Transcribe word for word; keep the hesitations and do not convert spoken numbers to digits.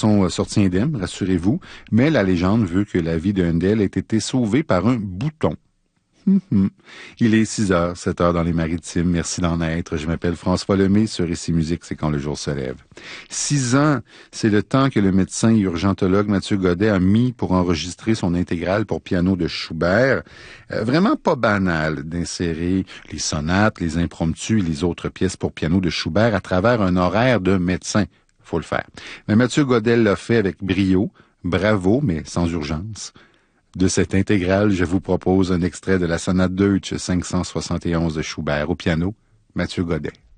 sont sortis indemnes, rassurez-vous, mais la légende veut que la vie de Handel ait été sauvée par un bouton. Hum, hum. Il est six heures, sept heures dans les Maritimes. Merci d'en être. Je m'appelle François Lemay. Sur Ici Musique, c'est quand le jour se lève. Six ans, c'est le temps que le médecin urgentologue Mathieu Godet a mis pour enregistrer son intégrale pour piano de Schubert. Euh, vraiment pas banal d'insérer les sonates, les impromptus et les autres pièces pour piano de Schubert à travers un horaire de médecin. Faut le faire. Mais Mathieu Godet l'a fait avec brio. Bravo, mais sans urgence. De cette intégrale, je vous propose un extrait de la sonate Deutsch cinq cent soixante et onze de Schubert au piano, Mathieu Godet.